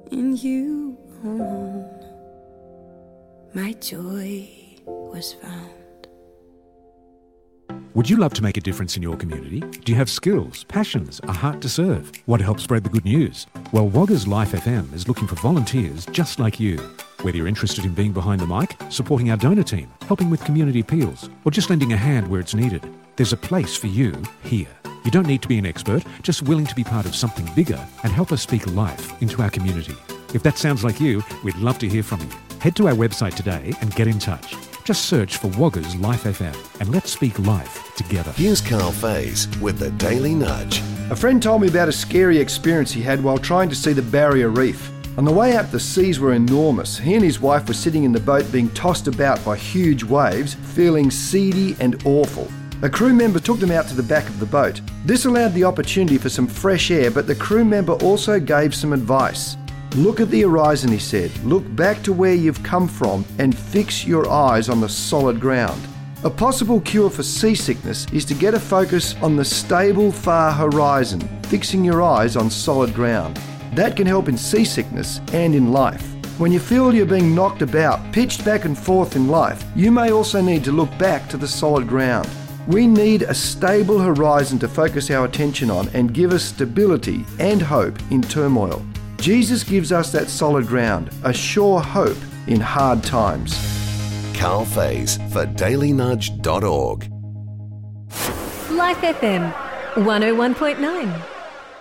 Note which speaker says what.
Speaker 1: In you alone, my joy was found.
Speaker 2: Would you love to make a difference in your community? Do you have skills, passions, a heart to serve? Want to help spread the good news? Well, Wagga's Life FM is looking for volunteers just like you. Whether you're interested in being behind the mic, supporting our donor team, helping with community appeals, or just lending a hand where it's needed, there's a place for you here. You don't need to be an expert, just willing to be part of something bigger and help us speak life into our community. If that sounds like you, we'd love to hear from you. Head to our website today and get in touch. Just search for Wagga's Life FM and let's speak life together.
Speaker 3: Here's Carl Faze with the Daily Nudge.
Speaker 4: A friend told me about a scary experience he had while trying to see the Barrier Reef. On the way out, the seas were enormous. He and his wife were sitting in the boat being tossed about by huge waves, feeling seedy and awful. A crew member took them out to the back of the boat. This allowed the opportunity for some fresh air, but the crew member also gave some advice. Look at the horizon, he said. Look back to where you've come from and fix your eyes on the solid ground. A possible cure for seasickness is to get a focus on the stable, far horizon, fixing your eyes on solid ground. That can help in seasickness and in life. When you feel you're being knocked about, pitched back and forth in life, you may also need to look back to the solid ground. We need a stable horizon to focus our attention on and give us stability and hope in turmoil. Jesus gives us that solid ground, a sure hope in hard times.
Speaker 3: Carl Faze for dailynudge.org.
Speaker 5: Life FM 101.9.